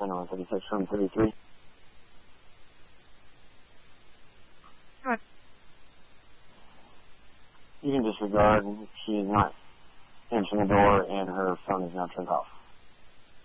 2136 from 33. Good. You can disregard. She's not answering the door, and her phone is now turned off.